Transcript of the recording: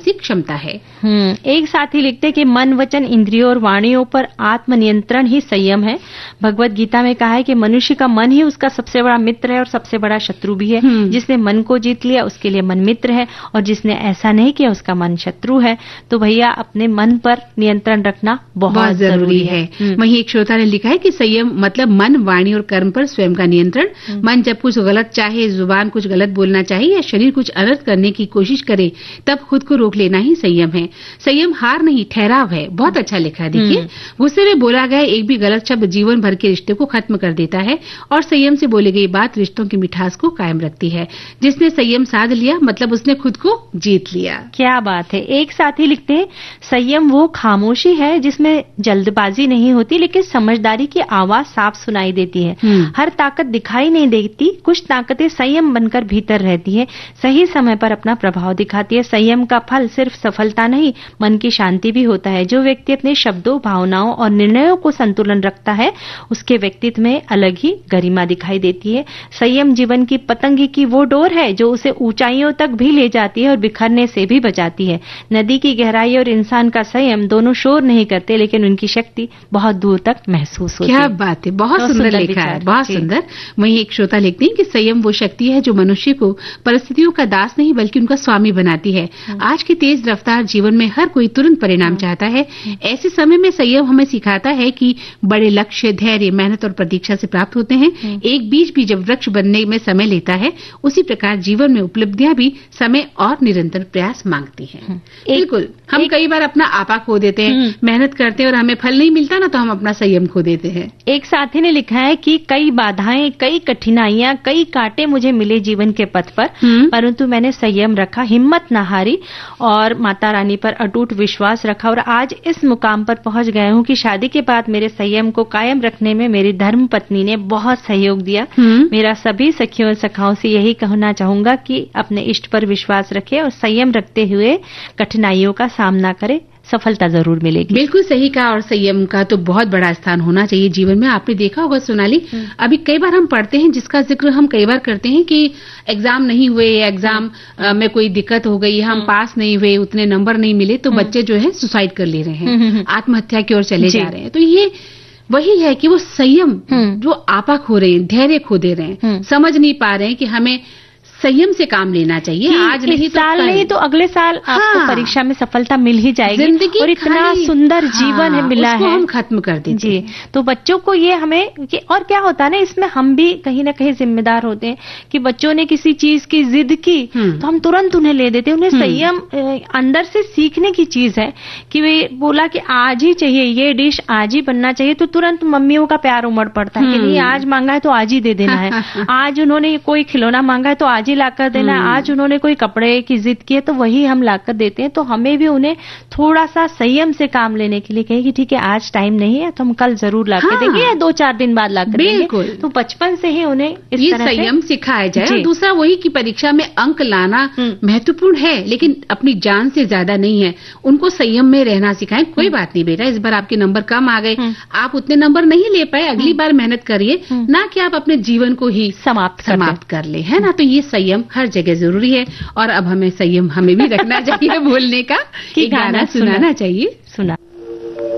सी क्षमता है। एक साथी लिखते कि मन, वचन, इंद्रियों और वाणियों पर आत्मनियंत्रण ही संयम है। भगवत गीता में कहा है कि मनुष्य का मन ही उसका सबसे बड़ा मित्र है और सबसे बड़ा शत्रु भी है। जिसने मन को जीत लिया उसके लिए मन मित्र है, और जिसने ऐसा नहीं किया उसका मन शत्रु है। तो भैया अपने मन पर नियंत्रण रखना बहुत जरूरी है। वहीं एक श्रोता ने लिखा है कि संयम मतलब मन, वाणी और कर्म पर स्वयं का नियंत्रण। मन जब कुछ गलत चाहे, जुबान कुछ गलत बोलना चाहिए या शरीर कुछ अनर्थ करने की कोशिश करे, तब खुद को रोक लेना ही संयम है। संयम हार नहीं, ठहराव है। बहुत अच्छा लिखा है। देखिए, गुस्से में बोला गया एक भी गलत शब्द जीवन भर के रिश्ते को खत्म कर देता है, और संयम से बोली गई बात रिश्तों की मिठास को कायम रखती है। जिसने संयम साध लिया मतलब उसने खुद को जीत लिया। क्या बात है। एक साथी लिखते हैं संयम वो खामोशी है जिसमें जल्दबाजी नहीं होती, लेकिन समझदारी की आवाज साफ सुनाई देती है। हर ताकत दिखाई नहीं देती, कुछ ताकतें संयम बनकर भीतर रहती है, सही समय पर अपना प्रभाव दिखाती है। संयम का फल सिर्फ सफलता नहीं, मन की शांति भी होता है। जो व्यक्ति अपने शब्दों, भावनाओं और निर्णयों को संतुलन रखता है, उसके व्यक्तित्व में अलग ही गरिमा दिखाई देती है। संयम जीवन की पतंग की वो डोर है जो उसे ऊंचाइयों तक भी ले जाती है और बिखरने से भी बचाती है। नदी की गहराई और इंसान का संयम दोनों शोर नहीं करते, लेकिन उनकी शक्ति बहुत दूर तक महसूस होती है। क्या बात है, बहुत सुंदर लिखा है, बहुत सुंदर। वहीं एक श्रोता लिखते हैं कि संयम वो शक्ति है जो मनुष्य को परिस्थितियों का दास नहीं बल्कि उनका स्वामी बनाती है। आज के तेज रफ्तार जीवन में हर कोई तुरंत परिणाम चाहता है। ऐसे समय में संयम हमें सिखाता है कि बड़े लक्ष्य धैर्य, मेहनत और प्रतीक्षा से प्राप्त होते हैं। एक बीज भी जब वृक्ष बनने में समय लेता है, उसी प्रकार जीवन में उपलब्धियां भी समय और निरंतर प्रयास मांगती हैं। बिल्कुल, हम कई बार अपना आपा खो देते हैं, मेहनत करते हैं और हमें फल नहीं मिलता ना, तो हम अपना संयम खो देते हैं। एक साथी ने लिखा है कि कई बाधाएं, कई कठिनाइयां, कई कांटे मुझे मिले जीवन के पथ पर, परंतु मैंने संयम रखा, हिम्मत न हारी और माता रानी पर अटूट विश्वास रखा, और आज इस मुकाम पर पहुंच गया हूं कि शादी के बाद मेरे संयम को कायम रखने में मेरी धर्म पत्नी ने बहुत सहयोग दिया। मेरा सभी सखियों और सखाओं से यही कहना चाहूंगा कि अपने इष्ट पर विश्वास रखें और संयम रखते हुए कठिनाइयों का सामना करें, सफलता जरूर मिलेगी। बिल्कुल सही कहा, और संयम का तो बहुत बड़ा स्थान होना चाहिए जीवन में। आपने देखा होगा सोनाली, अभी कई बार हम पढ़ते हैं, जिसका जिक्र हम कई बार करते हैं कि एग्जाम नहीं हुए, एग्जाम में कोई दिक्कत हो गई, हम पास नहीं हुए, उतने नंबर नहीं मिले, तो बच्चे जो है सुसाइड कर ले रहे हैं, आत्महत्या की ओर चले जा रहे हैं। तो ये वही है कि वो संयम जो आपा खो रहे हैं, धैर्य खो दे रहे हैं, समझ नहीं पा रहे हैं कि हमें संयम से काम लेना चाहिए। आज नहीं तो साल नहीं तो अगले साल आपको परीक्षा में सफलता मिल ही जाएगी। जिंदगी और इतना सुंदर जीवन है मिला है, हम खत्म कर देते जी। तो बच्चों को ये हमें और क्या होता है ना, इसमें हम भी कहीं ना कहीं जिम्मेदार होते हैं कि बच्चों ने किसी चीज की जिद की तो हम तुरंत उन्हें ले देते हैं। उन्हें संयम अंदर से सीखने की चीज है कि वे बोला कि आज ही चाहिए, ये डिश आज ही बनना चाहिए, तो तुरंत मम्मियों का प्यार उमड़ पड़ता है कि नहीं, आज मांगा है तो आज ही दे देना है, आज उन्होंने कोई खिलौना मांगा है तो आज ही लाकर देना, आज उन्होंने कोई कपड़े की जिद की है तो वही हम लाकर देते हैं। तो हमें भी उन्हें थोड़ा सा संयम से काम लेने के लिए कहे कि ठीक है आज टाइम नहीं है तो हम कल जरूर लाकर देंगे या 2-4 दिन बाद लाकर देंगे। तो बचपन से ही उन्हें इस तरह संयम सिखाया जाए। दूसरा वही कि परीक्षा में अंक लाना महत्वपूर्ण है, लेकिन अपनी जान से ज्यादा नहीं है। उनको संयम में रहना सिखाएं। कोई बात नहीं बेटा, इस बार आपके नंबर कम आ गए, आप उतने नंबर नहीं ले पाए, अगली बार मेहनत करिए, ना कि आप अपने जीवन को ही समाप्त कर ले, है ना। तो ये संयम हर जगह जरूरी है। और अब हमें संयम हमें भी रखना चाहिए, बोलने का, कि गाना सुनाना चाहिए। सुना